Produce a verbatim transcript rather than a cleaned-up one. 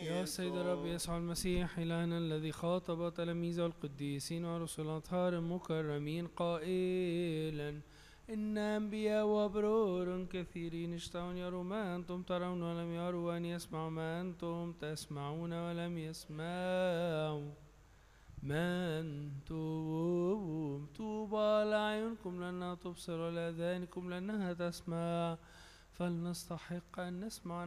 يا سيد الرب يسوع المسيح إلهنا الذي خاطب تلاميذه القديسين ورسل الأطهار المكرمين قائلا إن أنبياء وأبرار كثيرين اشتهون يروا ما أنتم ترون ولم يروا، وأن يسمعوا ما أنتم تسمعون ولم يسمعوا. من توب طوبى لأعينكم لأنها تبصر ولأذانكم لأنها تسمع، فلنستحق أن نسمع